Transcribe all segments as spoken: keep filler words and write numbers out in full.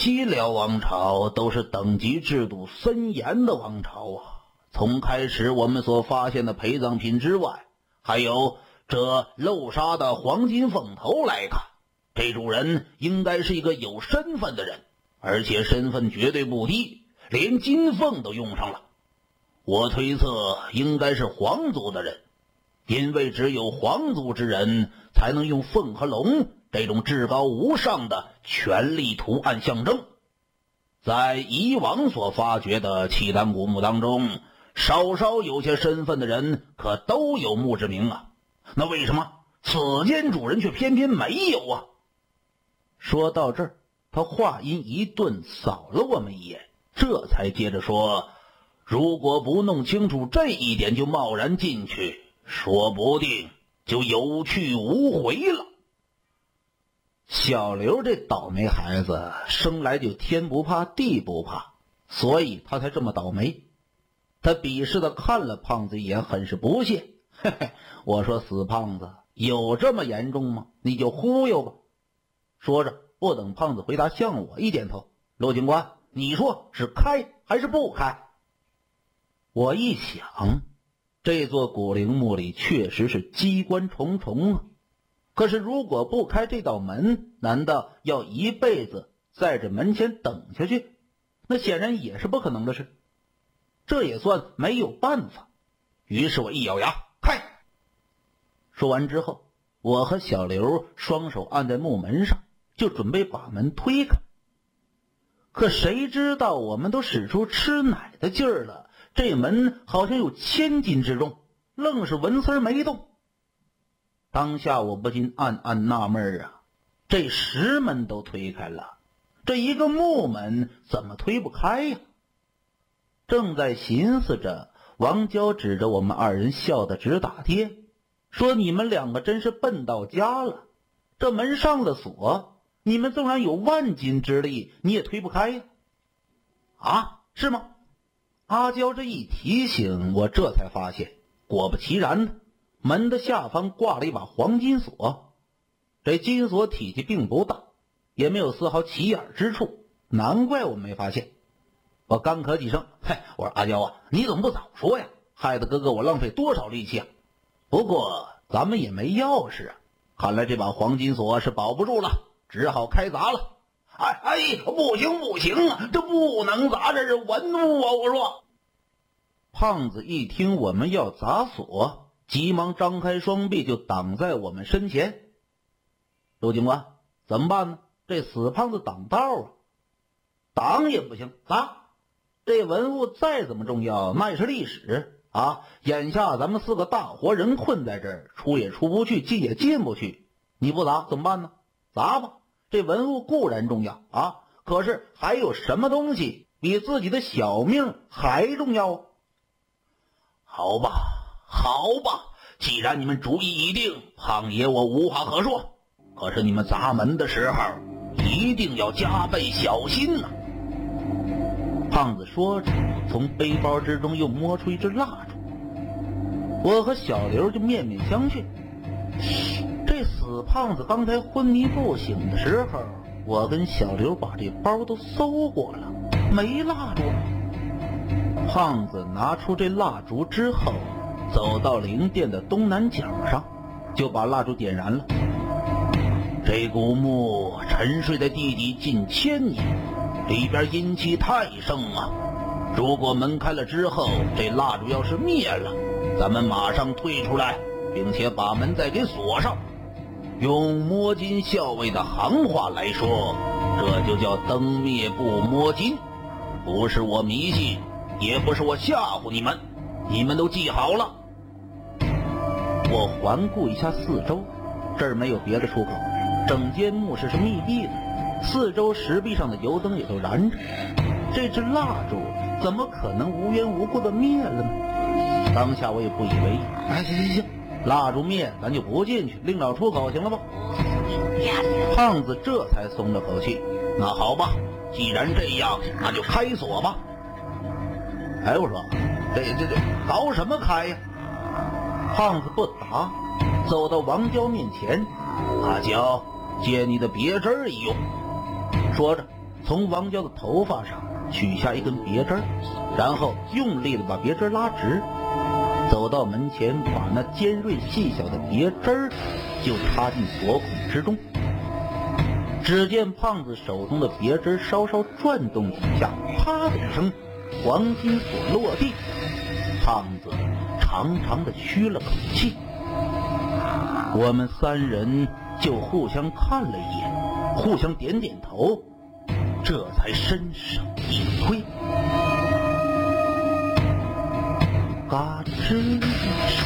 西辽王朝都是等级制度森严的王朝啊。从开始我们所发现的陪葬品之外，还有这漏沙的黄金凤头来看，这主人应该是一个有身份的人，而且身份绝对不低，连金凤都用上了。我推测应该是皇族的人，因为只有皇族之人才能用凤和龙这种至高无上的权力图案象征。在以往所发掘的契丹古墓当中，稍稍有些身份的人可都有墓志铭啊，那为什么此间主人却偏偏没有啊？说到这儿，他话音一顿，扫了我们一眼，这才接着说，如果不弄清楚这一点就贸然进去，说不定就有去无回了。小刘这倒霉孩子生来就天不怕地不怕，所以他才这么倒霉。他鄙视地看了胖子一眼，很是不屑。嘿嘿，我说死胖子，有这么严重吗？你就忽悠吧。说着，不等胖子回答，向我一点头。陆警官，你说是开还是不开？我一想，这座古陵墓里确实是机关重重啊。可是如果不开这道门，难道要一辈子在这门前等下去？那显然也是不可能的事。这也算没有办法。于是我一咬牙，开！说完之后，我和小刘双手按在木门上，就准备把门推开。可谁知道我们都使出吃奶的劲儿了，这门好像有千斤之重，愣是纹丝没动。当下我不禁暗暗纳闷啊，这石门都推开了，这一个木门怎么推不开呀？正在寻思着，王娇指着我们二人笑得直打跌，说你们两个真是笨到家了，这门上了锁，你们纵然有万斤之力，你也推不开呀。啊，是吗？阿娇这一提醒，我这才发现，果不其然的，门的下方挂了一把黄金锁。这金锁体积并不大，也没有丝毫起眼之处，难怪我没发现。我干咳几声，嘿，我说阿娇啊，你怎么不早说呀？害得哥哥我浪费多少力气啊！不过咱们也没钥匙啊，看来这把黄金锁是保不住了，只好开砸了。哎哎，不行不行啊，这不能砸，这是文物啊！我说。胖子一听我们要砸锁，急忙张开双臂就挡在我们身前。陆警官，怎么办呢？这死胖子挡道啊！挡也不行，砸！这文物再怎么重要，那也是历史啊！眼下咱们四个大活人困在这儿，出也出不去，进也进不去，你不砸怎么办呢？砸吧！这文物固然重要啊，可是还有什么东西比自己的小命还重要啊？好吧，好吧，既然你们主意已定，胖爷我无话可说。可是你们砸门的时候，一定要加倍小心呐！胖子说着，从背包之中又摸出一支蜡烛。我和小刘就面面相觑。这死胖子刚才昏迷不醒的时候，我跟小刘把这包都搜过了，没蜡烛。胖子拿出这蜡烛之后，走到灵殿的东南角上，就把蜡烛点燃了。这古墓沉睡在地底近千年，里边阴气太盛啊！如果门开了之后，这蜡烛要是灭了，咱们马上退出来，并且把门再给锁上。用摸金校尉的行话来说，这就叫灯灭不摸金。不是我迷信，也不是我吓唬你们，你们都记好了。我环顾一下四周，这儿没有别的出口，整间墓室是密闭的，四周石壁上的油灯也都燃着，这支蜡烛怎么可能无缘无故的灭了呢？当下我也不以为意，哎，行行行，蜡烛灭咱就不进去，另找出口，行了吧？胖子这才松了口气。那好吧，既然这样，那就开锁吧。哎，我说，这这这搞什么开呀？胖子不答，走到王娇面前，阿娇，借你的别针一用。说着， 从王娇的头发上取下一根别针，然后用力的把别针拉直，走到门前，把那尖锐细小的别针就插进锁孔之中。只见胖子手中的别针稍稍转动几下，啪的一声，黄金锁落地。胖子长长的吁了口气，我们三人就互相看了一眼，互相点点头，这才伸手一推，嘎吱一声，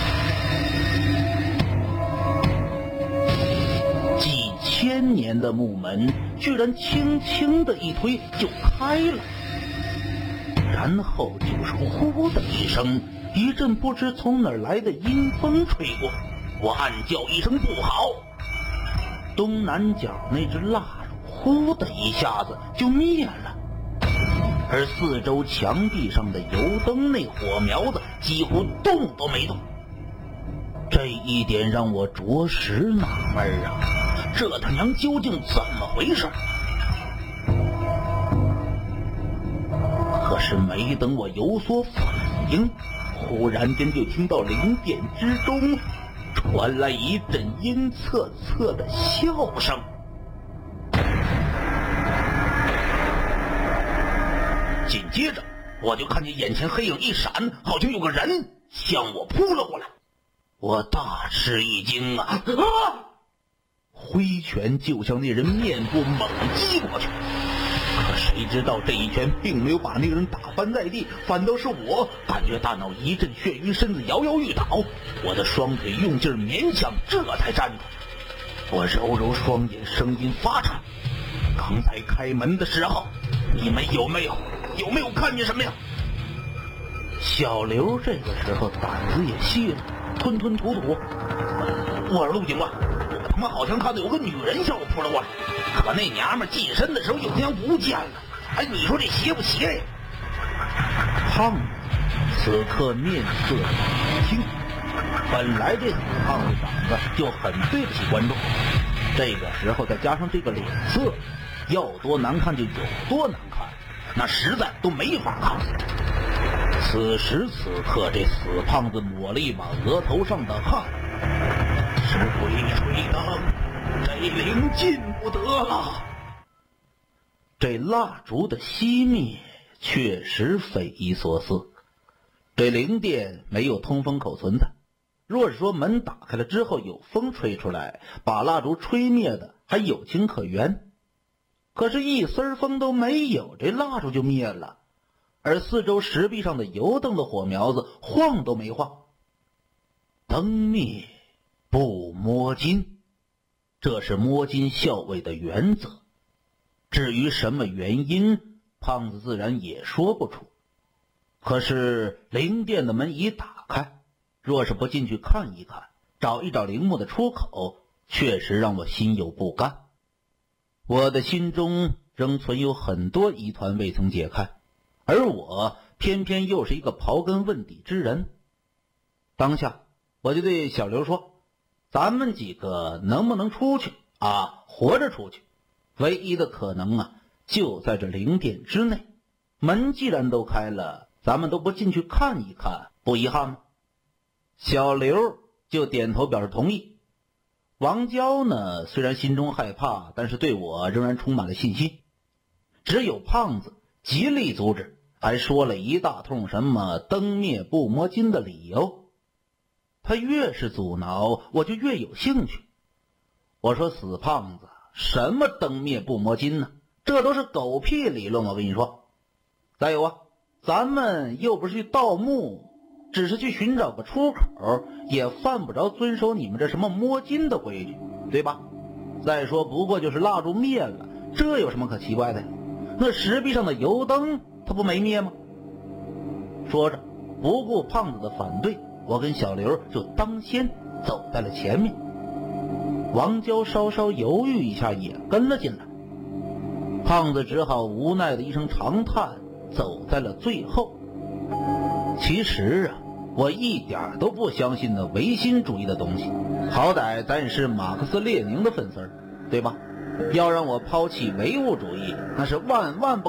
几千年的木门居然轻轻的一推就开了，然后就是呼的一声，一阵不知从哪儿来的阴风吹过，我暗叫一声不好。东南角那只蜡烛呼的一下子就灭了，而四周墙壁上的油灯那火苗子几乎动都没动。这一点让我着实纳闷啊，这他娘究竟怎么回事？可是没等我有所反应，忽然间就听到灵殿之中传来一阵阴恻恻的笑声。紧接着我就看见眼前黑影一闪，好像有个人向我扑了过来。我大吃一惊啊！啊！挥拳就向那人面部猛击过去，可谁知道这一拳并没有把那个人打翻在地，反倒是我感觉大脑一阵眩晕，身子摇摇欲倒，我的双腿用劲勉强这才站住。我揉揉双眼，声音发颤：刚才开门的时候你们有没有有没有看见什么呀？小刘这个时候胆子也细了，吞吞吐吐：我是陆警官，我他妈好像看到有个女人向我扑了过来，可那娘们近身的时候有天不见了。哎，你说这邪不邪呀？胖子此刻面色冷清，本来这胖子长得就很对不起观众，这个时候再加上这个脸色，要多难看就有多难看，那实在都没法看。此时此刻，这死胖子抹了一把额头上的汗，是鬼吹灯，这灵进不得了。这蜡烛的熄灭确实匪夷所思，这灵殿没有通风口存在，若是说门打开了之后有风吹出来把蜡烛吹灭的还有情可原，可是一丝风都没有，这蜡烛就灭了，而四周石壁上的油灯的火苗子晃都没晃。灯灭不摸金，这是摸金校尉的原则。至于什么原因，胖子自然也说不出。可是灵殿的门一打开，若是不进去看一看，找一找陵墓的出口，确实让我心有不甘。我的心中仍存有很多疑团未曾解开，而我偏偏又是一个刨根问底之人。当下我就对小刘说，咱们几个能不能出去啊？活着出去，唯一的可能啊就在这灵殿之内，门既然都开了，咱们都不进去看一看，不遗憾吗？小刘就点头表示同意。王娇呢，虽然心中害怕，但是对我仍然充满了信心。只有胖子极力阻止，还说了一大通什么灯灭不摸金的理由。他越是阻挠，我就越有兴趣。我说，死胖子，什么灯灭不摸金呢？这都是狗屁理论，我跟你说。再有啊，咱们又不是去盗墓，只是去寻找个出口，也犯不着遵守你们这什么摸金的规矩，对吧？再说不过就是蜡烛灭了，这有什么可奇怪的呀？那石壁上的油灯它不没灭吗？说着不顾胖子的反对，我跟小刘就当先走在了前面。王娇稍稍犹豫一下也跟了进来，胖子只好无奈的一声长叹，走在了最后。其实啊，我一点都不相信那唯心主义的东西，好歹咱也是马克思列宁的粉丝，对吧？ 要让我抛弃唯物主义，那是万万不